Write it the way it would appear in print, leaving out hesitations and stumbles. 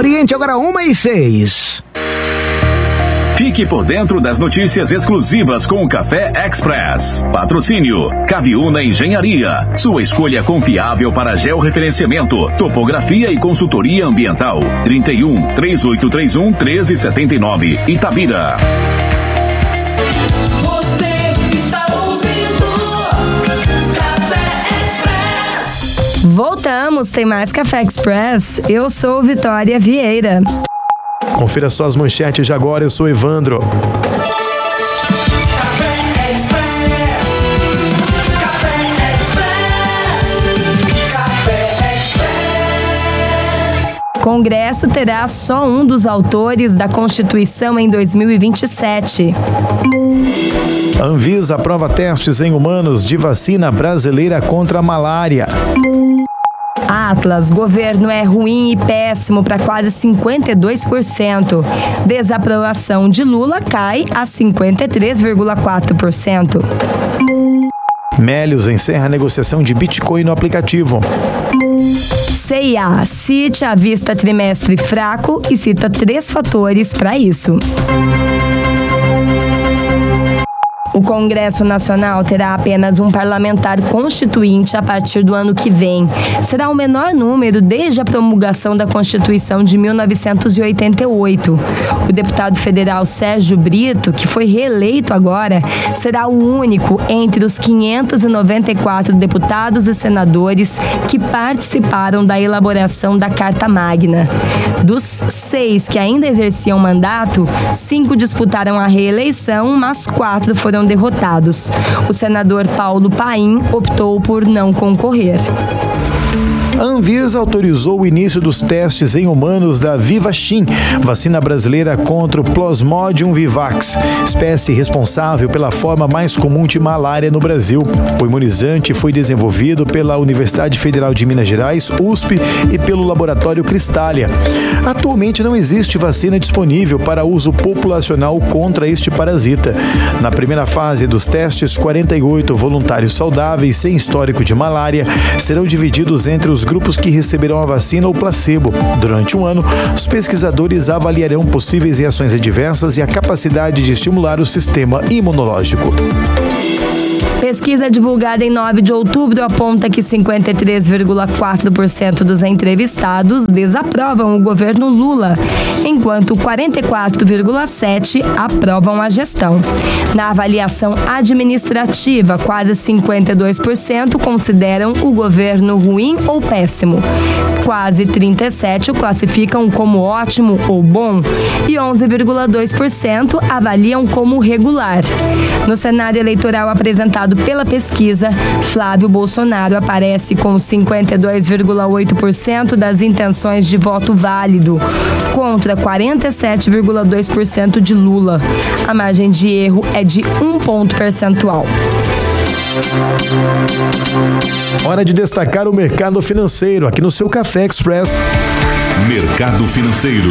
Oriente agora 1:06. Fique por dentro das notícias exclusivas com o Café Express. Patrocínio Caviúna Engenharia. Sua escolha confiável para georreferenciamento, topografia e consultoria ambiental. 31-3831-1379. Itabira. Você está ouvindo Café Express. Voltamos, tem mais Café Express. Eu sou Vitória Vieira. Confira suas manchetes de agora, eu sou Evandro. Congresso terá só um dos autores da Constituição em 2027. Anvisa aprova testes em humanos de vacina brasileira contra a malária. Atlas, governo é ruim e péssimo para quase 52%. Desaprovação de Lula cai a 53,4%. Melius encerra a negociação de Bitcoin no aplicativo. CIA, CIT avista trimestre fraco e cita 3 fatores para isso. O Congresso Nacional terá apenas um parlamentar constituinte a partir do ano que vem. Será o menor número desde a promulgação da Constituição de 1988. O deputado federal Sérgio Brito, que foi reeleito agora, será o único entre os 594 deputados e senadores que participaram da elaboração da Carta Magna. Dos 6 que ainda exerciam mandato, 5 disputaram a reeleição, mas 4 foram derrotados. O senador Paulo Paim optou por não concorrer. A Anvisa autorizou o início dos testes em humanos da Vivastin, vacina brasileira contra o Plasmodium vivax, espécie responsável pela forma mais comum de malária no Brasil. O imunizante foi desenvolvido pela Universidade Federal de Minas Gerais, USP, e pelo laboratório Cristália. Atualmente não existe vacina disponível para uso populacional contra este parasita. Na primeira fase dos testes, 48 voluntários saudáveis sem histórico de malária serão divididos entre os grupos que receberão a vacina ou placebo. Durante um ano, os pesquisadores avaliarão possíveis reações adversas e a capacidade de estimular o sistema imunológico. Pesquisa divulgada em 9 de outubro aponta que 53,4% dos entrevistados desaprovam o governo Lula, enquanto 44,7% aprovam a gestão. Na avaliação administrativa, quase 52% consideram o governo ruim ou péssimo. Quase 37% o classificam como ótimo ou bom e 11,2% avaliam como regular. No cenário eleitoral apresentado pela pesquisa, Flávio Bolsonaro aparece com 52,8% das intenções de voto válido, contra 47,2% de Lula. A margem de erro é de 1 ponto percentual. Hora de destacar o mercado financeiro aqui no seu Café Express. Mercado financeiro.